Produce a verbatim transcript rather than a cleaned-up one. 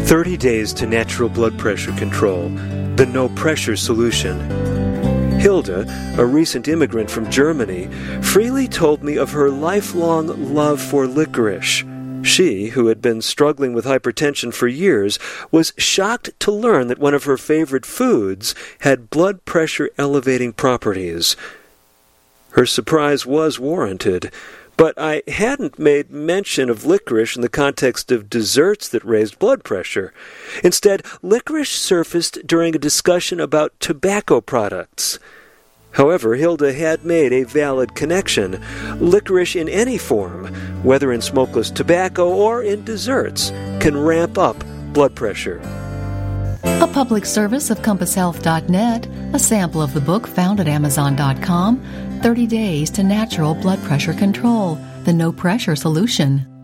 thirty days to Natural Blood Pressure Control, the no-pressure solution. Hilda, a recent immigrant from Germany, freely told me of her lifelong love for licorice. She, who had been struggling with hypertension for years, was shocked to learn that one of her favorite foods had blood pressure elevating properties. Her surprise was warranted, but I hadn't made mention of licorice in the context of desserts that raised blood pressure. Instead, licorice surfaced during a discussion about tobacco products. However, Hilda had made a valid connection. Licorice in any form, whether in smokeless tobacco or in desserts, can ramp up blood pressure. A public service of compass health dot net, a sample of the book found at amazon dot com, thirty days to Natural Blood Pressure Control, the no-pressure solution.